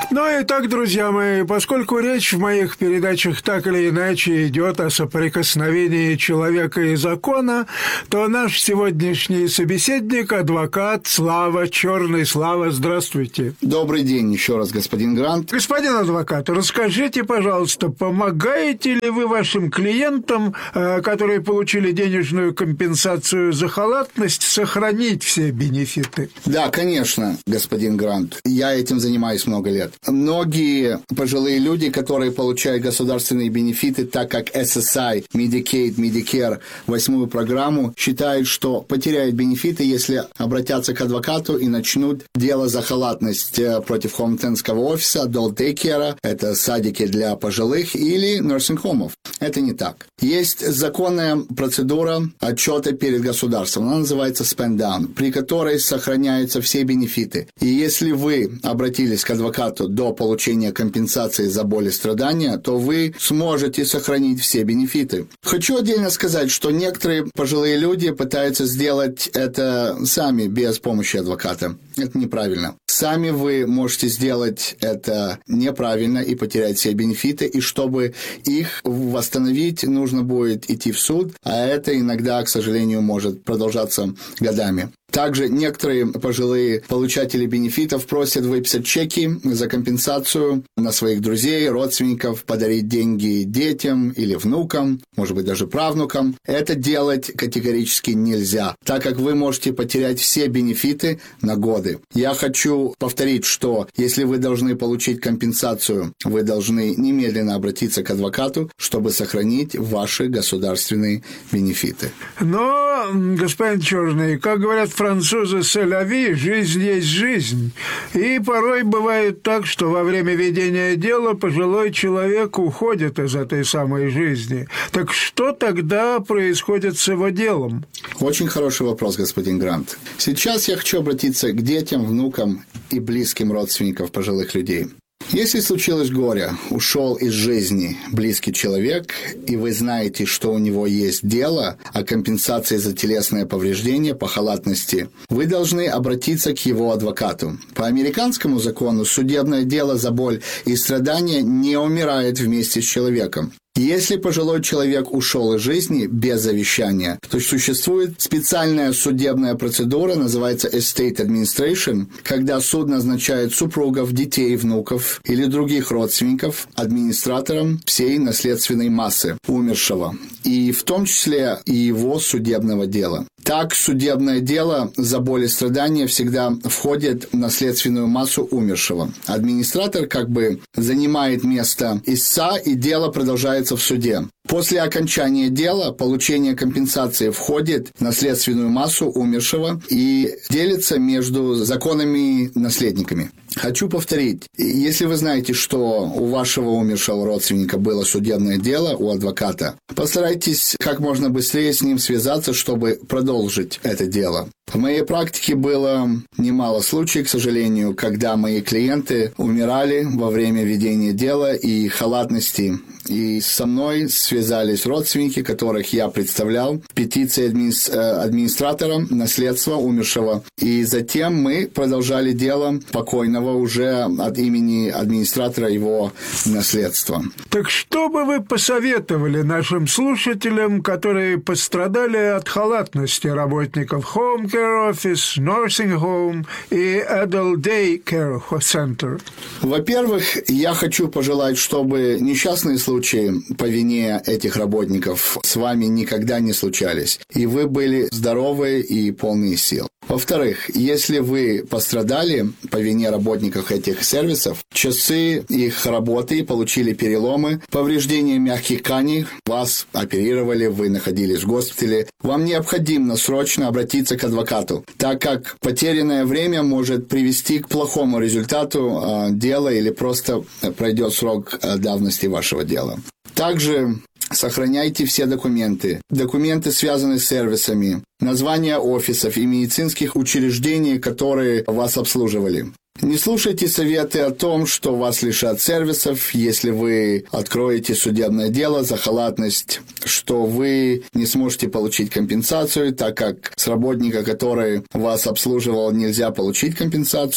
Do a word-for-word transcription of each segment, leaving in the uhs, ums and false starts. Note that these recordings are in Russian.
Ну и так, друзья мои, поскольку речь в моих передачах так или иначе идет о соприкосновении человека и закона, то наш сегодняшний собеседник – адвокат Слава Черный. Слава, здравствуйте. Добрый день еще раз, господин Грант. Господин адвокат, расскажите, пожалуйста, помогаете ли вы вашим клиентам, которые получили денежную компенсацию за халатность, сохранить все бенефиты? Да, конечно, господин Грант. Я этим занимаюсь много лет. Многие пожилые люди, которые получают государственные бенефиты, так как эс эс ай, Medicaid, Medicare, восьмую программу, считают, что потеряют бенефиты, если обратятся к адвокату и начнут дело за халатность против Хомтенского офиса, Adult Daycare, это садики для пожилых, или нерсинг-хомов. Это не так. Есть законная процедура отчета перед государством, она называется spend down, при которой сохраняются все бенефиты. И если вы обратились к адвокату до получения компенсации за боль и страдания, то вы сможете сохранить все бенефиты. Хочу отдельно сказать, что некоторые пожилые люди пытаются сделать это сами, без помощи адвоката. Это неправильно. Сами вы можете сделать это неправильно и потерять все бенефиты, и чтобы их восстановить, нужно будет идти в суд, а это иногда, к сожалению, может продолжаться годами. Также некоторые пожилые получатели бенефитов просят выписать чеки за компенсацию на своих друзей, родственников, подарить деньги детям или внукам, может быть, даже правнукам. Это делать категорически нельзя, так как вы можете потерять все бенефиты на годы. Я хочу повторить, что если вы должны получить компенсацию, вы должны немедленно обратиться к адвокату, чтобы сохранить ваши государственные бенефиты. Но, господин Черный, как говорят французы, «Селяви», жизнь есть жизнь. И порой бывает так, что во время ведения дела пожилой человек уходит из этой самой жизни. Так что тогда происходит с его делом? Очень хороший вопрос, господин Грант. Сейчас я хочу обратиться к детям, внукам и близким родственникам пожилых людей. Если случилось горе, ушел из жизни близкий человек, и вы знаете, что у него есть дело о компенсации за телесное повреждение по халатности, вы должны обратиться к его адвокату. По американскому закону судебное дело за боль и страдания не умирает вместе с человеком. Если пожилой человек ушел из жизни без завещания, то существует специальная судебная процедура, называется estate administration, когда суд назначает супругов, детей, внуков или других родственников администратором всей наследственной массы умершего, и в том числе и его судебного дела. Так, судебное дело за боль и страдания всегда входит в наследственную массу умершего. Администратор как бы занимает место истца, и дело продолжается в суде. После окончания дела получение компенсации входит в наследственную массу умершего и делится между законными наследниками. Хочу повторить, если вы знаете, что у вашего умершего родственника было судебное дело у адвоката, постарайтесь как можно быстрее с ним связаться, чтобы продолжить это дело. В моей практике было немало случаев, к сожалению, когда мои клиенты умирали во время ведения дела и халатности. И со мной связались родственники, которых я представлял, петиции адми... администратора наследства умершего. И затем мы продолжали дело покойного уже от имени администратора его наследства. Так что бы вы посоветовали нашим слушателям, которые пострадали от халатности работников Home Care Office, Nursing Home и Adult Daycare Center? Во-первых, я хочу пожелать, чтобы несчастные случаи по вине этих работников с вами никогда не случались, и вы были здоровы и полные сил. Во-вторых, если вы пострадали по вине работников этих сервисов, часы их работы получили переломы, повреждения мягких тканей, вас оперировали, вы находились в госпитале, вам необходимо срочно обратиться к адвокату, так как потерянное время может привести к плохому результату э, дела или просто пройдет срок э, давности вашего дела. Также сохраняйте все документы. Документы, связанные с сервисами, названия офисов и медицинских учреждений, которые вас обслуживали. Не слушайте советы о том, что вас лишат сервисов, если вы откроете судебное дело за халатность, что вы не сможете получить компенсацию, так как с работника, который вас обслуживал, нельзя получить компенсацию.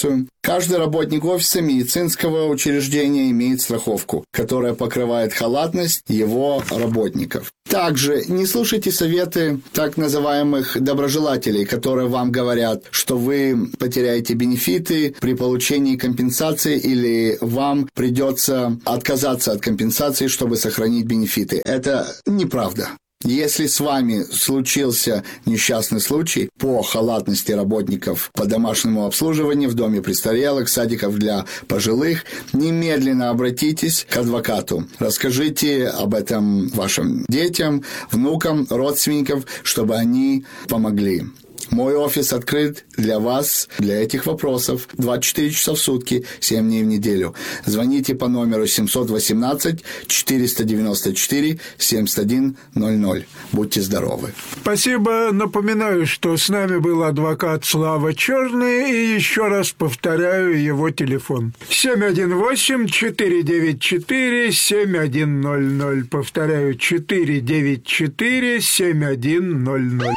Каждый работник офиса медицинского учреждения имеет страховку, которая покрывает халатность его работников. Также не слушайте советы так называемых доброжелателей, которые вам говорят, что вы потеряете бенефиты при получении компенсации или вам придется отказаться от компенсации, чтобы сохранить бенефиты. Это неправда. Если с вами случился несчастный случай по халатности работников по домашнему обслуживанию в доме престарелых, садиков для пожилых, немедленно обратитесь к адвокату. Расскажите об этом вашим детям, внукам, родственникам, чтобы они помогли. Мой офис открыт для вас, для этих вопросов, двадцать четыре часа в сутки, семь дней в неделю. Звоните по номеру семь один восемь четыреста девяносто четыре семьдесят один ноль ноль. Будьте здоровы. Спасибо. Напоминаю, что с нами был адвокат Слава Черный, и еще раз повторяю его телефон. семь один восемь четыре девять четыре семь один ноль ноль. Повторяю, четыре девять четыре семь один ноль ноль.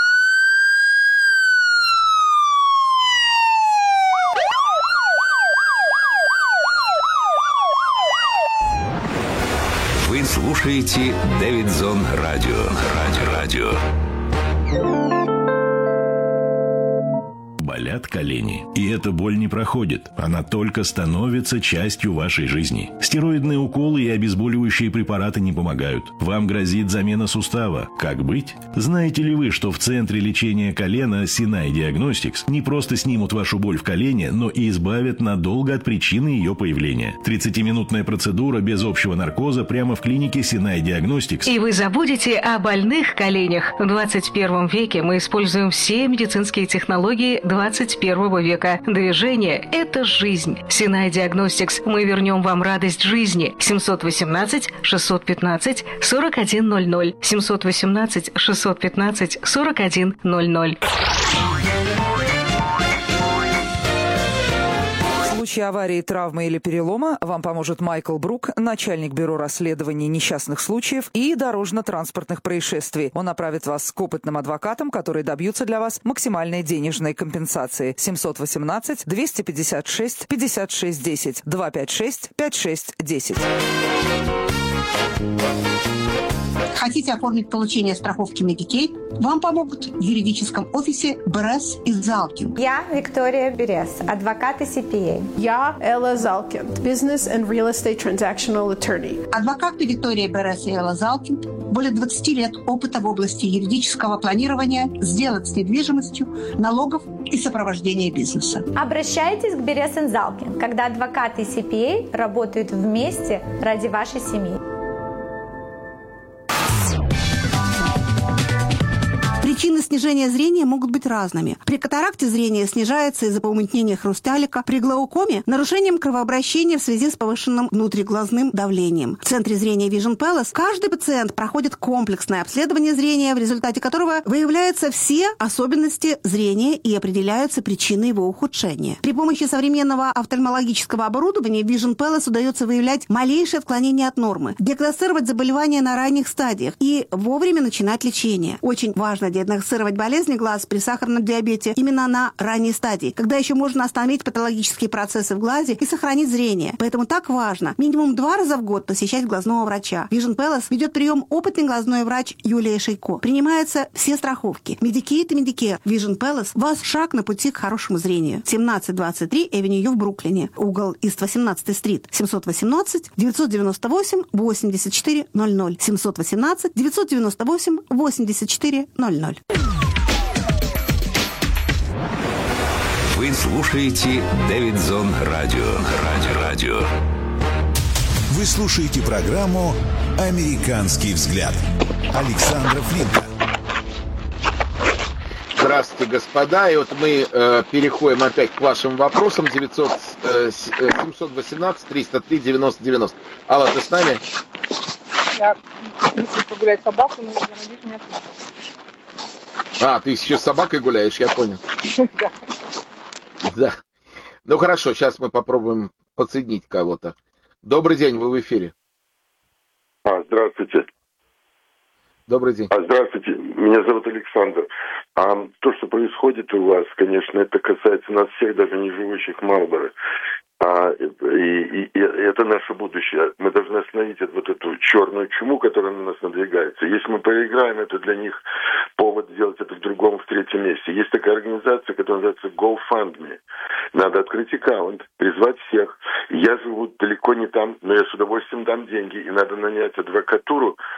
Слушаете Дэвидсон Радио. Радио. Радио. Болят колени. И эта боль не проходит. Она только становится частью вашей жизни. Стероидные уколы и обезболивающие препараты не помогают. Вам грозит замена сустава. Как быть? Знаете ли вы, что в Центре лечения колена Sinai Diagnostics не просто снимут вашу боль в колене, но и избавят надолго от причины ее появления? тридцатиминутная процедура без общего наркоза прямо в клинике Sinai Diagnostics. И вы забудете о больных коленях. В двадцать первом веке мы используем все медицинские технологии двадцать первого века. Движение – это жизнь. Sinai Diagnostics. Мы вернем вам радость жизни. семь один восемь шесть один пять сорок один ноль ноль. семь один восемь шесть один пять сорок один ноль ноль. В случае аварии, травмы или перелома вам поможет Майкл Брук, начальник бюро расследований несчастных случаев и дорожно-транспортных происшествий. Он направит вас к опытным адвокатам, которые добьются для вас максимальной денежной компенсации. семь один восемь два пять шесть пятьдесят шесть десять два пять шесть пять шесть десять. Хотите оформить получение страховки Medicaid? Вам помогут в юридическом офисе Берес и Залкин. Я Виктория Берес, адвокат и си пи эй. Я Элла Залкин, Business and Real Estate Transactional Attorney. Адвокаты Виктория Берес и Элла Залкин, более двадцать лет опыта в области юридического планирования, сделок с недвижимостью, налогов и сопровождения бизнеса. Обращайтесь к Берес и Залкин, когда адвокаты и си пи эй работают вместе ради вашей семьи. Причины снижения зрения могут быть разными. При катаракте зрение снижается из-за помутнения хрусталика, при глаукоме – нарушением кровообращения в связи с повышенным внутриглазным давлением. В Центре зрения Vision Palace каждый пациент проходит комплексное обследование зрения, в результате которого выявляются все особенности зрения и определяются причины его ухудшения. При помощи современного офтальмологического оборудования Vision Palace удается выявлять малейшие отклонения от нормы, диагностировать заболевания на ранних стадиях и вовремя начинать лечение. Очень важно диагностировать болезни глаз при сахарном диабете именно на ранней стадии, когда еще можно остановить патологические процессы в глазе и сохранить зрение. Поэтому так важно минимум два раза в год посещать глазного врача. Vision Palace ведет прием опытный глазной врач Юлия Шейко. Принимаются все страховки. Medicaid и Medicare. Vision Palace – ваш шаг на пути к хорошему зрению. семнадцать двадцать три Avenue в Бруклине. Угол Ист восемнадцатый стрит. семь один восемь девять девять восемь восемьдесят четыре ноль ноль. семь один восемь девять девять восемь восемьдесят четыре ноль ноль. Вы слушаете Дэвидсон Радио. Радио. Радио. Вы слушаете программу «Американский взгляд» Александра Флинта. Здравствуйте, господа. И вот мы э, переходим опять к вашим вопросам. девятьсот, э, семьсот восемнадцать триста три девяносто девяносто. Алла, ты с нами? Я хочу погулять собаку, но я надеюсь, меня слышат. А, ты еще с собакой гуляешь, я понял. Да. Да. Ну хорошо, сейчас мы попробуем подсоединить кого-то. Добрый день, вы в эфире. А, здравствуйте. Добрый день. А, здравствуйте, меня зовут Александр. А, то, что происходит у вас, конечно, это касается нас всех, даже не живущих в Марлборо. А, и, и, и это наше будущее. Мы должны остановить вот эту черную чуму, которая на нас надвигается. Если мы проиграем, это для них повод сделать это в другом, в третьем месте. Есть такая организация, которая называется GoFundMe. Надо открыть аккаунт, призвать всех. Я живу далеко не там, но я с удовольствием дам деньги. И надо нанять адвокатуру